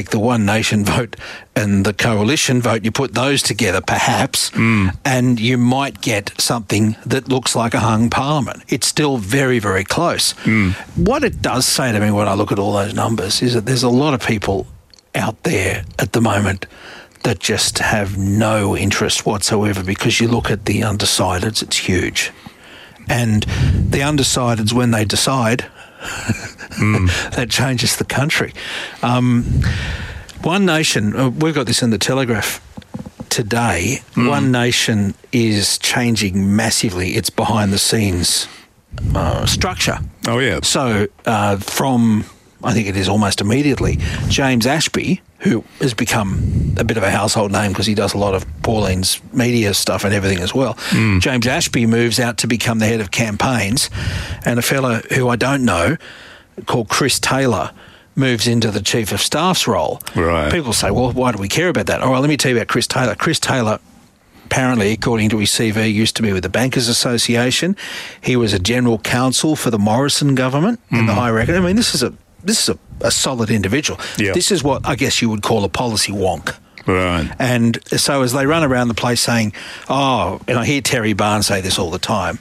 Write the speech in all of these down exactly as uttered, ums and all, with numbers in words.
the One Nation vote and the coalition vote, you put those together perhaps, mm. and you might get something that looks like a hung parliament. It's still very, very close. Mm. What it does say to me when I look at all those numbers is that there's a lot of people out there at the moment that just have no interest whatsoever, because you look at the undecideds, it's huge. And the undecideds, when they decide, mm. that changes the country. Um, One Nation, uh, we've got this in the Telegraph today, mm. One Nation is changing massively its behind-the-scenes uh, structure. Oh, yeah. So uh, from, I think it is almost immediately, James Ashby, who has become a bit of a household name because he does a lot of Pauline's media stuff and everything as well. Mm. James Ashby moves out to become the head of campaigns, and a fellow who I don't know called Chris Taylor moves into the chief of staff's role. Right. People say, well, why do we care about that? All right, let me tell you about Chris Taylor. Chris Taylor, apparently, according to his C V, used to be with the Bankers Association. He was a general counsel for the Morrison government mm. in the High Record. I mean, this is a this is a, a solid individual. Yep. This is what I guess you would call a policy wonk. Right. And so as they run around the place saying, oh, and I hear Terry Barnes say this all the time,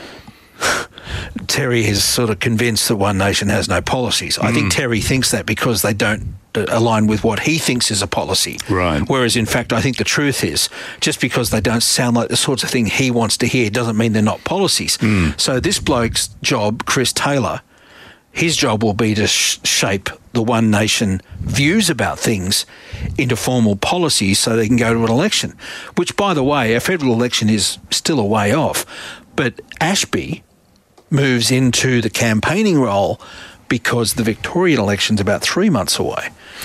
Terry is sort of convinced that One Nation has no policies. I mm. think Terry thinks that because they don't align with what he thinks is a policy. Right. Whereas, in fact, I think the truth is, just because they don't sound like the sorts of thing he wants to hear doesn't mean they're not policies. Mm. So this bloke's job, Chris Taylor, his job will be to sh- shape the One Nation views about things into formal policies so they can go to an election, which, by the way, a federal election is still a way off. But Ashby moves into the campaigning role because the Victorian election's about three months away.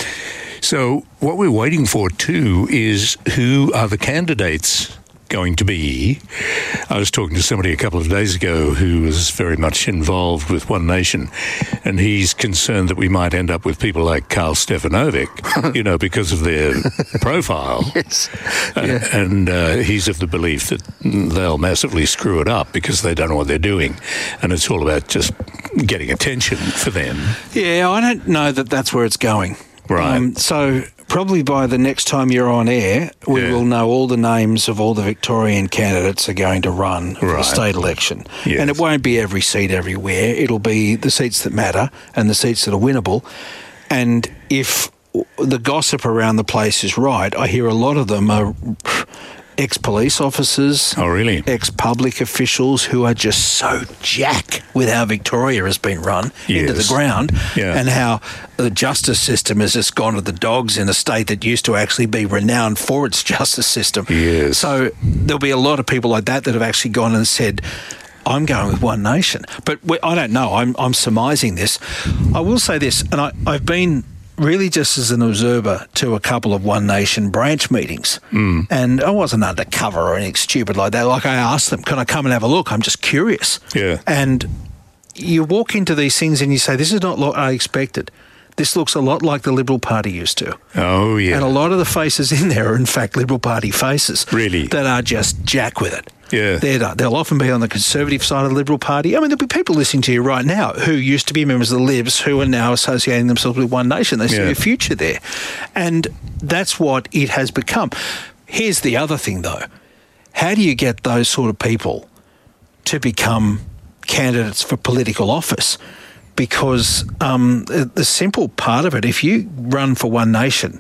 So what we're waiting for, too, is who are the candidates going to be. I was talking to somebody a couple of days ago who was very much involved with One Nation, and he's concerned that we might end up with people like Karl Stefanovic, you know, because of their profile. Yes. Uh, yeah. And uh, he's of the belief that they'll massively screw it up because they don't know what they're doing, and it's all about just getting attention for them. Yeah, I don't know that that's where it's going. Right. Um, so probably by the next time you're on air, we yeah. will know all the names of all the Victorian candidates are going to run for right. the state election. Yes. And it won't be every seat everywhere. It'll be the seats that matter and the seats that are winnable. And if the gossip around the place is right, I hear a lot of them are ex-police officers, oh, really? ex-public officials who are just so jack with how Victoria has been run yes. into the ground yeah. and how the justice system has just gone to the dogs in a state that used to actually be renowned for its justice system. Yes. So there'll be a lot of people like that that have actually gone and said, I'm going with One Nation. But we, I don't know. I'm, I'm surmising this. I will say this, and I, I've been really just as an observer to a couple of One Nation branch meetings. Mm. And I wasn't undercover or anything stupid like that. Like I asked them, can I come and have a look? I'm just curious. Yeah. And you walk into these things and you say, this is not what I expected. This looks a lot like the Liberal Party used to. Oh, yeah. And a lot of the faces in there are, in fact, Liberal Party faces. Really? That are just jack with it. Yeah. They're, they'll often be on the Conservative side of the Liberal Party. I mean, there'll be people listening to you right now who used to be members of the Libs who are now associating themselves with One Nation. They see yeah. a future there. And that's what it has become. Here's the other thing, though. How do you get those sort of people to become candidates for political office? Because um, the simple part of it, if you run for One Nation,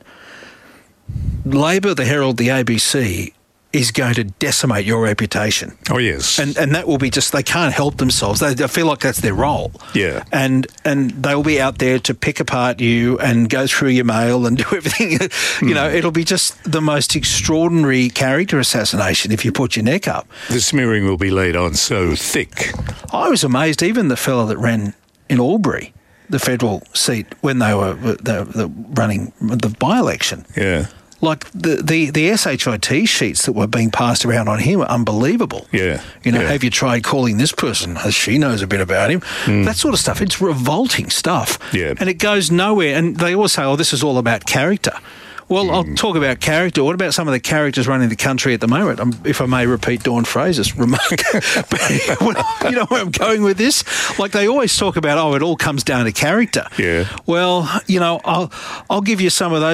Labor, the Herald, the A B C is going to decimate your reputation. Oh, yes. And and that will be just, they can't help themselves. They, they feel like that's their role. Yeah. And and they'll be out there to pick apart you and go through your mail and do everything. you mm. know, it'll be just the most extraordinary character assassination if you put your neck up. The smearing will be laid on so thick. I was amazed, even the fellow that ran in Albury, the federal seat, when they were the, the running the by-election. Yeah. Like the, the, the S H I T sheets that were being passed around on him are unbelievable. Yeah. You know, yeah. have you tried calling this person? She knows a bit about him. Mm. That sort of stuff. It's revolting stuff. Yeah. And it goes nowhere. And they always say, oh, this is all about character. Well, I'll talk about character. What about some of the characters running the country at the moment? Um, if I may repeat Dawn Fraser's remark. You know where I'm going with this? Like, they always talk about, oh, it all comes down to character. Yeah. Well, you know, I'll I'll give you some of those